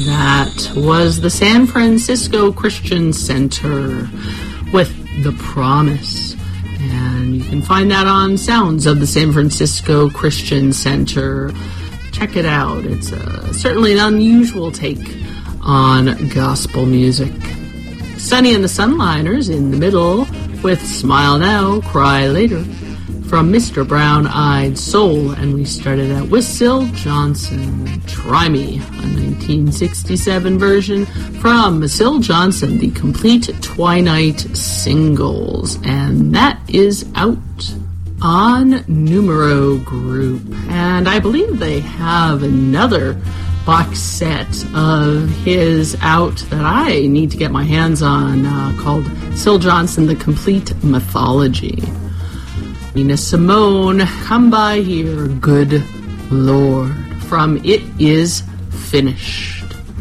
That was the San Francisco Christian Center with The Promise. And you can find that on Sounds of the San Francisco Christian Center. Check it out. It's certainly an unusual take on gospel music. Sonny and the Sunliners in the middle with Smile Now, Cry Later from Mr. Brown-Eyed Soul. And we started out with Syl Johnson, Try Me, a 1967 version from Syl Johnson, the complete Twilight singles. And that is out on Numero Group. And I believe they have another box set of his out that I need to get my hands on called Syl Johnson, The Complete Mythology. Nina Simone, Come By Here, Good Lord, from It Is Finished.